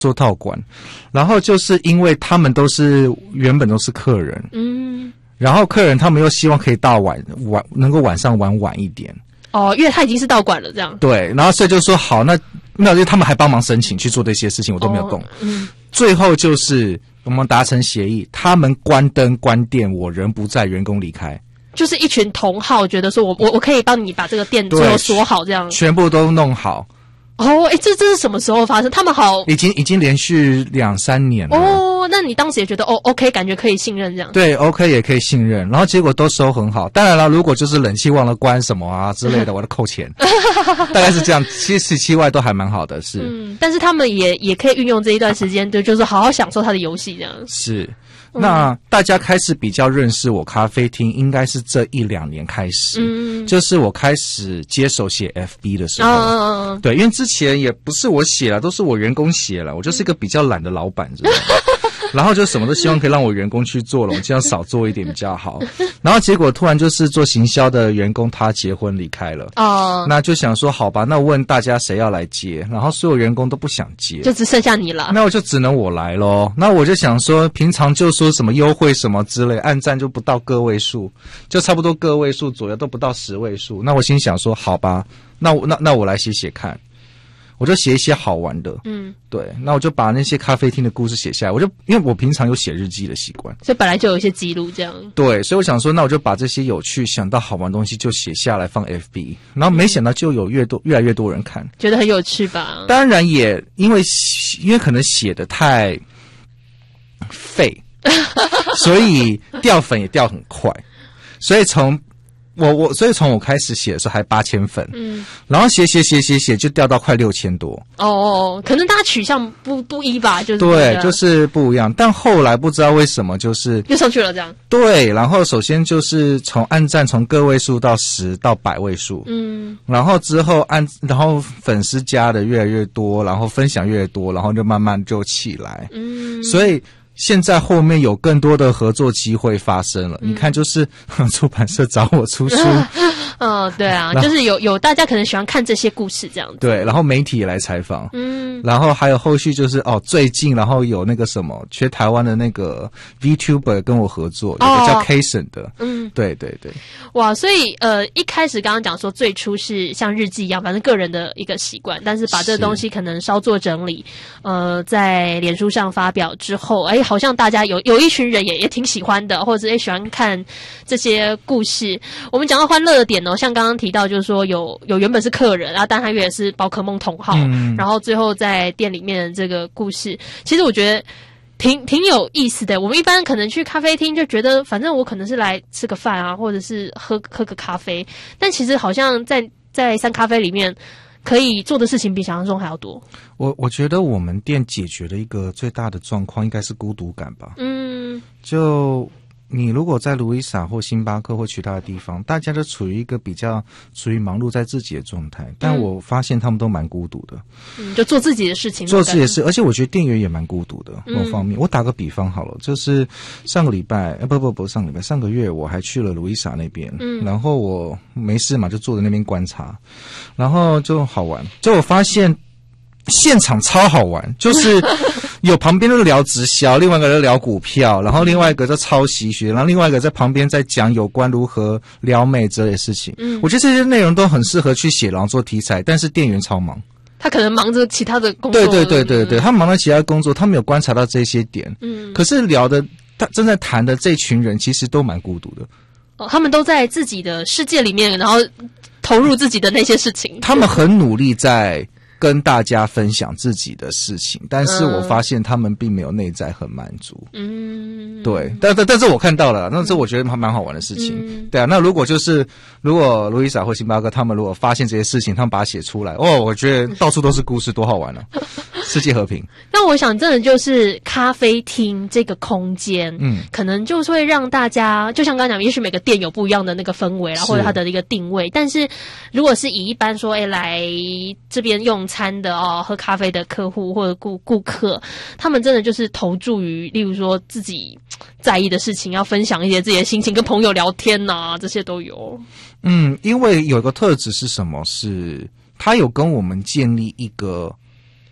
做道馆，然后就是因为他们原本都是客人，然后客人他们又希望可以到能够晚上玩晚一点。 哦，因为他已经是道馆了，这样。 对，然后所以就说好，那他们还帮忙申请去做这些事情，我都没有动。最后就是我们达成协议，他们关灯关店，我人不在，员工离开。 就是一群同好觉得说我可以帮你把这个店最后锁好，这样全部都弄好。 哦，这是什么时候发生？他们已经连续2-3年了。 哦，那你当时也觉得OK， 感觉可以信任这样？ 对 ，OK 也可以信任，然后结果都收很好。当然了，如果就是冷气忘了关什么啊之类的，我就扣钱。大概是这样，其实期外都还蛮好的，是。 但是他们也可以运用这一段时间，对，就是好好享受他的游戏这样。 是。那大家开始比较认识我咖啡厅，应该是这1-2年开始，就是我开始接手写 FB 的时候，对，因为之前也不是我写了，都是我员工写了，我就是一个比较懒的老板，知道吗？然后就什么都希望可以让我员工去做了，我尽量少做一点比较好。然后结果突然就是做行销的员工他结婚离开了，那就想说好吧，那我问大家谁要来接，然后所有员工都不想接， 就只剩下你了。 那我就只能我来咯。那我就想说，平常就说什么优惠什么之类，按赞就不到个位数，就差不多个位数左右，都不到10位数。那我心想说，好吧，那我来写写看。我就写一些好玩的，对，那我就把那些咖啡厅的故事写下来。因为我平常有写日记的习惯， 所以本来就有一些记录这样。 对，所以我想说，那我就把这些有趣想到好玩的东西就写下来放 FB， 然后没想到就有越来越多人看， 觉得很有趣吧？当然也因为可能写的太废，所以掉粉也掉很快，所以从我开始写的时候还8000粉，然后写就掉到快6000多。 可能大家取向不一吧，就是对，就是不一样。但后来不知道为什么就是又上去了这样。对， 然后首先就是从按赞从个位数到10到100位数，然后之后然后粉丝加的越来越多，然后分享越多，然后就慢慢就起来，所以。现在后面有更多的合作机会发生了，你看，就是出版社找我出书， 对啊，就是有大家可能喜欢看这些故事这样子， 对，然后媒体也来采访，然后还有后续就是最近然后有那个什么，全台湾的那个 VTuber 跟我合作，有个叫 Kason 的，对， 哇，所以一开始刚刚讲说最初是像日记一样，反正个人的一个习惯，但是把这个东西可能稍作整理，在脸书上发表之后，好像大家有一群人也挺喜欢的，或者是喜欢看这些故事。我们讲到欢乐的点像刚刚提到，就是说有原本是客人，然后但他也是宝可梦同好，然后最后在店里面的这个故事，其实我觉得挺有意思的。我们一般可能去咖啡厅就觉得，反正我可能是来吃个饭啊，或者是喝个咖啡，但其实好像在三咖啡里面。可以做的事情比想象中还要多。 我觉得我们店解决的一个最大的状况应该是孤独感吧。就你如果在路易莎或星巴克或其他的地方，大家都处于一个比较忙碌在自己的状态，但我发现他们都蛮孤独的。 就做自己的事情， 做自己的事，而且我觉得店员也蛮孤独的。某方面，我打个比方好了，就是上个月我还去了路易莎那边，然后我没事嘛，就坐在那边观察，然后就好玩，就我发现。现场超好玩，就是有旁边都聊直销，另外一个在聊股票，然后另外一个在抄袭学，然后另外一个在旁边在讲有关如何撩妹这类事情。我觉得这些内容都很适合去写，然后做题材，但是店员超忙。 他可能忙着其他的工作。 对，他忙着其他工作，他没有观察到这些点。可是他正在谈的这群人其实都蛮孤独的。 他们都在自己的世界里面，然后投入自己的那些事情。 他们很努力在跟大家分享自己的事情，但是我发现他们并没有内在很满足。对，但是我看到了，那是我觉得蛮好玩的事情。对啊，那如果路易莎或星巴克他们如果发现这些事情，他们把它写出来，我觉得到处都是故事，多好玩啊！世界和平。 那我想真的就是咖啡厅这个空间，可能就是会让大家，就像刚刚讲，也许每个店有不一样的那个氛围啦，或者它的一个定位，但是如果是以一般说，来这边用餐的喝咖啡的客户或者顾客，他们真的就是投注于，例如说自己在意的事情，要分享一些自己的心情，跟朋友聊天啊，这些都有。 因为有一个特质是什么？是他有跟我们建立一个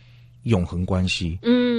永恒关系。